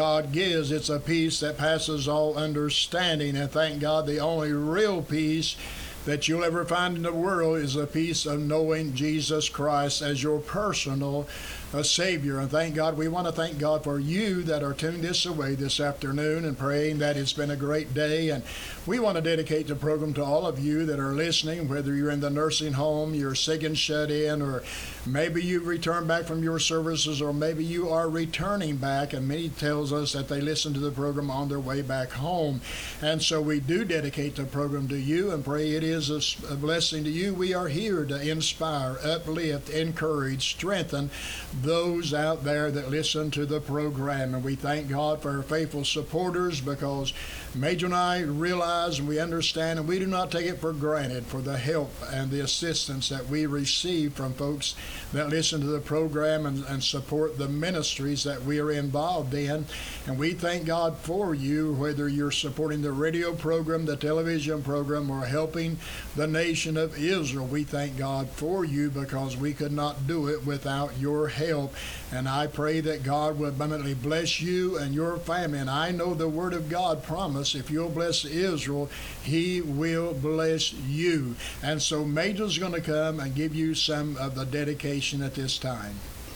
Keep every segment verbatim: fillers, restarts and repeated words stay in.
God gives. It's a peace that passes all understanding. And thank God, the only real peace that you'll ever find in the world is a peace of knowing Jesus Christ as your personal uh, Savior. And thank God, we want to thank God for you that are tuning this away this afternoon and praying that it's been a great day. And we want to dedicate the program to all of you that are listening, whether you're in the nursing home, you're sick and shut in, or maybe you've returned back from your services, or maybe you are returning back. And many tells us that they listen to the program on their way back home. And so we do dedicate the program to you and pray it is a, a blessing to you. We are here to inspire, uplift, encourage, strengthen those out there that listen to the program. And we thank God for our faithful supporters, because Major and I realize and we understand, and we do not take it for granted, for the help and the assistance that we receive from folks that listen to the program and, and support the ministries that we are involved in. And we thank God for you, whether you're supporting the radio program, the television program, or helping the nation of Israel. We thank God for you, because we could not do it without your help. And I pray that God will abundantly bless you and your family. And I know the Word of God promised, if you'll bless Israel, He will bless you. And so Major's going to come and give you some of the dedication at this time.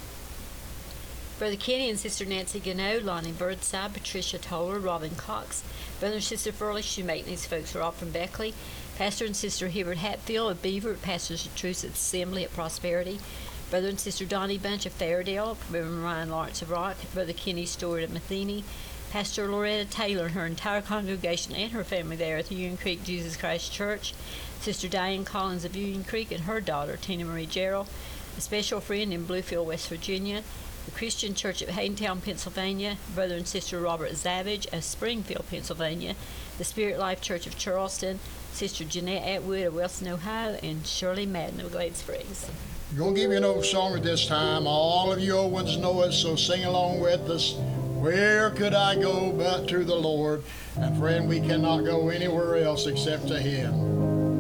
Brother Kenny and Sister Nancy Gano, Lonnie Birdside, Patricia Toller, Robin Cox, Brother and Sister Furley Shoemate. These folks are all from Beckley. Pastor and Sister Hibbert Hatfield of Beaver, Pastors of Truth Assembly at Prosperity. Brother and Sister Donnie Bunch of Fairdale, Reverend Ryan Lawrence of Rock, Brother Kenny Stewart of Matheny, Pastor Loretta Taylor and her entire congregation and her family there at the Union Creek Jesus Christ Church, Sister Diane Collins of Union Creek and her daughter Tina Marie Gerald, a special friend in Bluefield, West Virginia, the Christian Church of Haydentown, Pennsylvania, Brother and Sister Robert Zavage of Springfield, Pennsylvania, the Spirit Life Church of Charleston, Sister Jeanette Atwood of Wilson, Ohio, and Shirley Madden of Glade Springs. We're going to give you an old song at this time. All of you old ones know it, so sing along with us. Where could I go but to the Lord? And friend, we cannot go anywhere else except to Him.